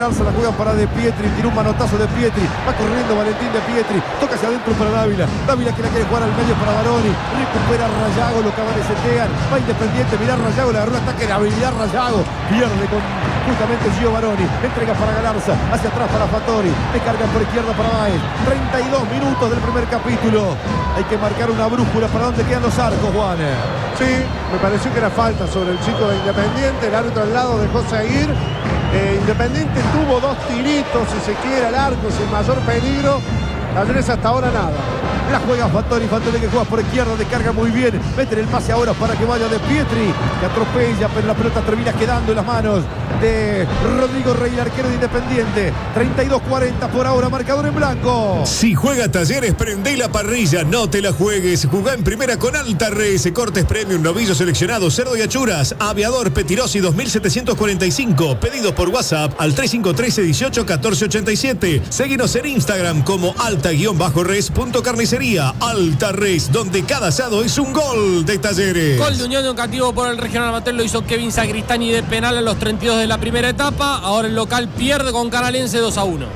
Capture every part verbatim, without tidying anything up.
Se la juegan para De Pietri, tiró un manotazo De Pietri, va corriendo Valentín De Pietri, toca hacia adentro para Dávila, Dávila que la quiere jugar al medio para Baroni, recupera Rayago, lo cabales setean, va Independiente, mirá Rayago, le agarró un ataque de habilidad Rayago, pierde con justamente Gio Baroni, entrega para Galarza, hacia atrás para Fattori, descarga por izquierda para Baez, treinta y dos minutos del primer capítulo, hay que marcar una brújula para dónde quedan los arcos, Juan. Sí, me pareció que era falta sobre el chico de Independiente, el árbitro al lado dejó seguir. Eh, Independiente tuvo dos tiritos, si se quiere, al arco sin mayor peligro. Talleres hasta ahora nada. La juega Fattori, Fattori que juega por izquierda, descarga muy bien, mete el pase ahora para que vaya De Pietri, que atropella, pero la pelota termina quedando en las manos de Rodrigo Rey, el arquero de Independiente. treinta y dos cuarenta por ahora, marcador en blanco. Si juega Talleres, prende la parrilla, no te la juegues. Jugá en primera con Alta Res, cortes premium, novillos seleccionados, cerdo y achuras, aviador Petirosi dos mil setecientos cuarenta y cinco. Pedidos por WhatsApp al tres cinco uno tres, dieciocho, catorce ochenta y siete. Seguinos en Instagram como alta-res.carnicería. Alta Res, donde cada asado es un gol de Talleres. Gol de Unión Educativo por el Regional Amateur lo hizo Kevin Sagristani de penal a los treinta y dos de la primera etapa. Ahora el local pierde con Canalense dos a uno.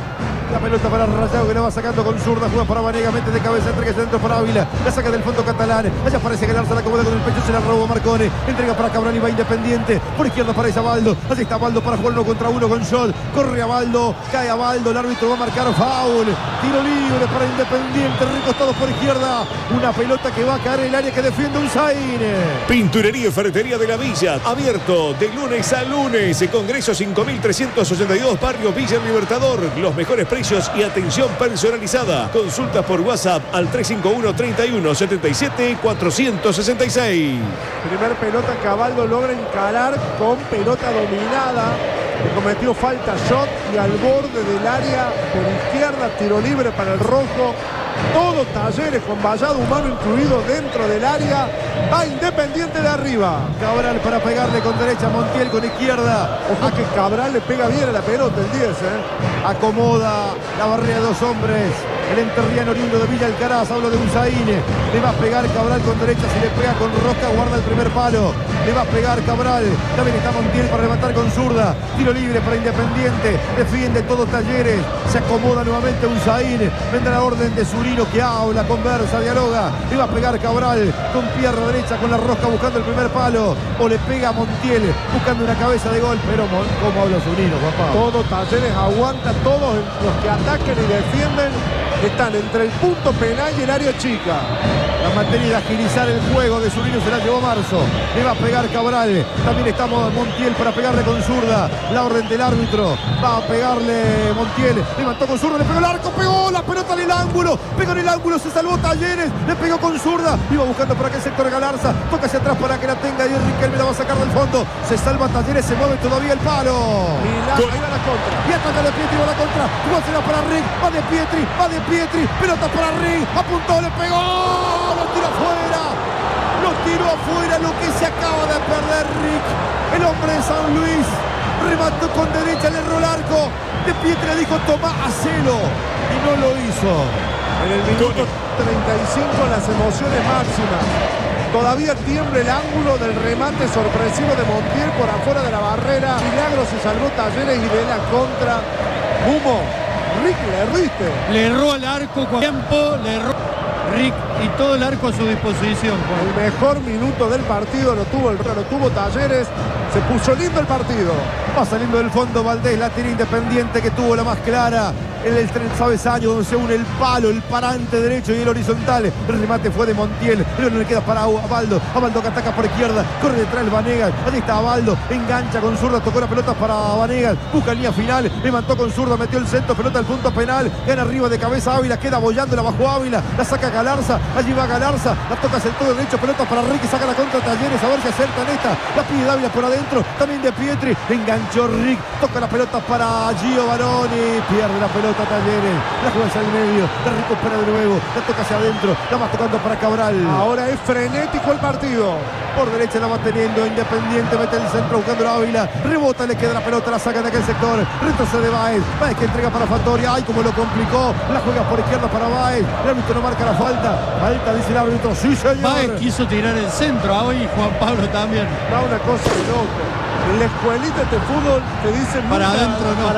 La pelota para Rayago que la va sacando con zurda, juega para Vanega, mete de cabeza, entrega hacia adentro para Ávila, la saca del fondo catalán, allá parece ganarse la acomoda con el pecho, se la roba Marcone, entrega para Cabral y va Independiente, por izquierda para Abaldo, así está Abaldo para jugar uno contra uno con Shot, corre Abaldo, cae Abaldo, el árbitro va a marcar foul, tiro libre para Independiente, recostado por izquierda, una pelota que va a caer en el área que defiende un Zaine. Pinturería y ferretería de la Villa, abierto de lunes a lunes, Congreso cinco mil trescientos ochenta y dos, barrio Villa Libertador, los mejores precios y atención personalizada. Consulta por WhatsApp al tres cinco uno, treinta y uno, setenta y siete, cuatrocientos sesenta y seis. Primer pelota que Abaldo logra encarar con pelota dominada. Le cometió falta Shot y al borde del área por izquierda, tiro libre para el rojo. Todo Talleres con vallado humano incluido dentro del área. Va Independiente de arriba. Cabral para pegarle con derecha, Montiel con izquierda. Ojo que Cabral le pega bien a la pelota el diez, ¿eh? Acomoda la barrera de dos hombres. El enterriano oriundo de Villa Alcaraz, hablo de Usaine. Le va a pegar Cabral con derecha, si le pega con rosca, guarda el primer palo. Le va a pegar Cabral. También está Montiel para levantar con zurda. Tiro libre para Independiente. Defiende todos Talleres. Se acomoda nuevamente Usaine. Vendrá la orden de Zurino que habla, conversa, dialoga. Le va a pegar Cabral con pierna derecha, con la rosca buscando el primer palo. O le pega a Montiel buscando una cabeza de gol. Pero ¿cómo habla Zurino, papá? Todo Talleres aguanta, todos los que ataquen y defienden están entre el punto penal y el área chica. La materia de agilizar el juego de Zurino se la llevó Marzo. Le va a pegar Cabral. También está Montiel para pegarle con zurda. La orden del árbitro. Va a pegarle Montiel. Levantó con zurda, le pegó el arco, pegó la pelota en el ángulo. Pegó en el ángulo, se salvó Talleres. Le pegó con zurda. Iba buscando por aquel sector Galarza. Toca hacia atrás para que la tenga y Riquelme la va a sacar del fondo. Se salva Talleres, se mueve todavía el palo. Y la, ahí va la contra. Y ataca De Pietri, va la contra. Jugásela para Rick. Va De Pietri, va De Pietri. Pelota para Rick. Apuntó, le pegó. Lo tiró afuera, lo tiró afuera, lo que se acaba de perder Rick, el hombre de San Luis, remató con derecha, le erró el arco, De Pietri le dijo toma, hacelo, y no lo hizo. En el minuto treinta y cinco las emociones máximas, todavía tiembla el ángulo del remate sorpresivo de Montiel por afuera de la barrera, milagro se salvó Talleres y de la contra, Humo, Rick le erriste. Le erró al arco con tiempo, le erró Rick y todo el arco a su disposición. El mejor minuto del partido lo tuvo el lo tuvo Talleres. Se puso lindo el partido. Va saliendo del fondo Valdés, la tira Independiente que tuvo la más clara. En el travesaño donde se une el palo, el parante derecho y el horizontal. El remate fue de Montiel, pero no le queda para Abaldo. Abaldo que ataca por izquierda, corre detrás el Vanegas. Ahí está Abaldo, engancha con zurda, tocó la pelota para Vanegas. Busca línea final, levantó con zurda, metió el centro, pelota al punto penal. Gana arriba de cabeza Ávila, queda bollándola bajo Ávila. La saca Galarza, allí va Galarza, la toca hacia el todo derecho, pelota para Ricky, saca la contra Talleres, a ver si acertan esta. La pide Ávila por adentro, también De Pietri, enganchó Rick, toca la pelota para Gio Baroni, pierde la pelota Talleres, la juega hacia el medio, la recupera de nuevo, la toca hacia adentro, la va tocando para Cabral. Ahora es frenético el partido. Por derecha la va teniendo Independiente, mete el centro buscando a Ávila, rebota, le queda la pelota, la saca de aquel sector, retrocede Baez, Baez que entrega para Fattori, ay como lo complicó, la juega por izquierda para Baez, el árbitro no marca la falta, falta dice el árbitro, sí señor. Baez quiso tirar el centro, hoy Juan Pablo también. Da una cosa de loco. En la escuelita de fútbol te dicen Para nunca- adentro no. para